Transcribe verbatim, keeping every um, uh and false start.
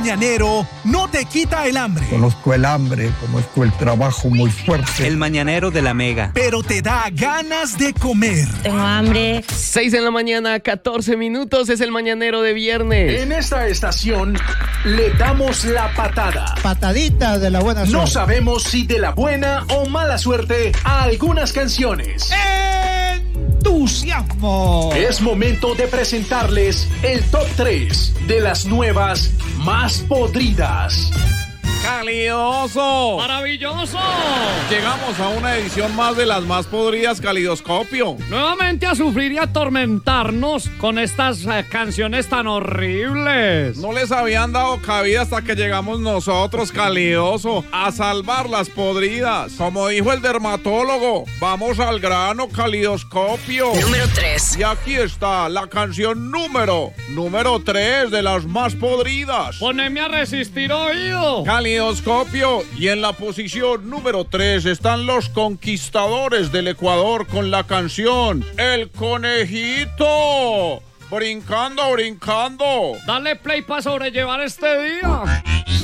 mañanero no te quita el hambre. Conozco el hambre, conozco el trabajo muy fuerte. El mañanero de la Mega. Pero te da ganas de comer. Tengo hambre. seis de la mañana, catorce minutos, es el mañanero de viernes. En esta estación le damos la patada. Patadita de la buena suerte. No sabemos si de la buena o mala suerte a algunas canciones. ¡Entusiasmo! Es momento de presentarles el top tres de las nuevas más podridas. ¡Calidoso! ¡Maravilloso! Llegamos a una edición más de las más podridas Calidoscopio. Nuevamente a sufrir y atormentarnos con estas eh, canciones tan horribles. No les habían dado cabida hasta que llegamos nosotros, Calidoso, a salvar las podridas. Como dijo el dermatólogo, vamos al grano, Calidoscopio. Número tres. Y aquí está la canción número, número tres de las más podridas. Poneme a resistir, oído. Calidoscopio. Y en la posición número tres están los conquistadores del Ecuador con la canción El Conejito. Brincando, brincando. Dale play para sobrellevar este día.